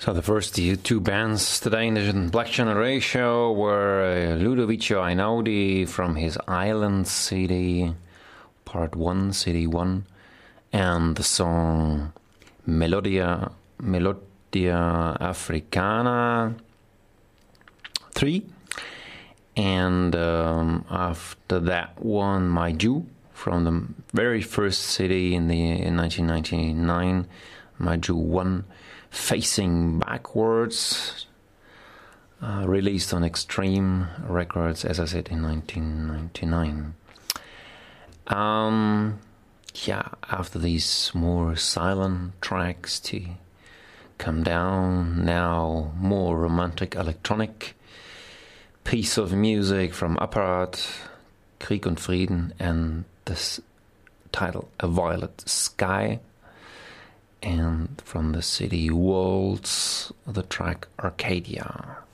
So the first two bands today in the Black Channel Radio were Ludovico Einaudi from his Island CD, Part 1, CD 1, and the song Melodia Africana 3. And after that one, Maiju, from the very first CD in 1999, Maiju 1, Facing Backwards, released on Extreme Records, as I said, in 1999. After these more silent tracks to come down, now more romantic electronic piece of music from Apparat, Krieg und Frieden, and this title, A Violet Sky. And from the CD Waltz, the track Arcadia.